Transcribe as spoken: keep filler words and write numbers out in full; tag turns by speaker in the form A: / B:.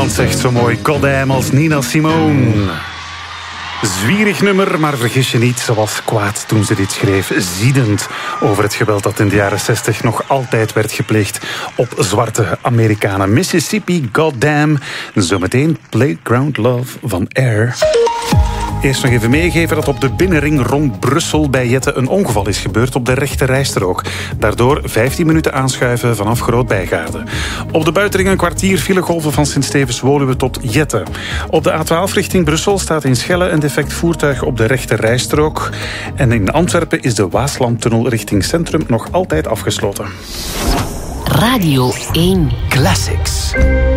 A: Niemand zegt zo mooi goddamn als Nina Simone. Zwierig nummer, maar vergis je niet, ze was kwaad toen ze dit schreef. Ziedend over het geweld dat in de jaren zestig nog altijd werd gepleegd op zwarte Amerikanen. Mississippi, goddamn. Zometeen Playground Love van Air. Eerst nog even meegeven dat op de binnenring rond Brussel bij Jette een ongeval is gebeurd op de rechte rijstrook. Daardoor vijftien minuten aanschuiven vanaf Groot-Bijgaarde. Op de buitenring een kwartier filegolven van Sint-Stevens-Woluwe tot Jette. Op de A twaalf richting Brussel staat in Schelle een defect voertuig op de rechte rijstrook. En in Antwerpen is de Waaslandtunnel richting Centrum nog altijd afgesloten.
B: Radio één
C: Classics.